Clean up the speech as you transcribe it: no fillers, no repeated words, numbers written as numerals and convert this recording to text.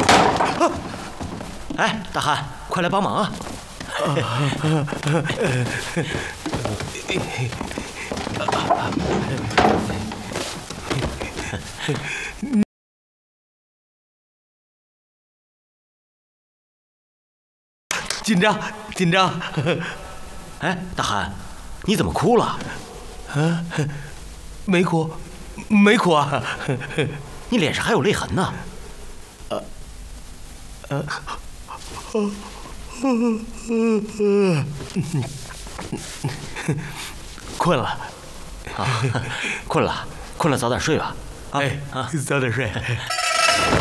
哎，大汉，快来帮忙啊！ 紧张，紧张。 哎，大汉，你怎么哭了？ 啊，没哭，没哭啊。 你脸上还有泪痕呢。 困了。 啊，困了，早点睡吧。 哎，早点睡。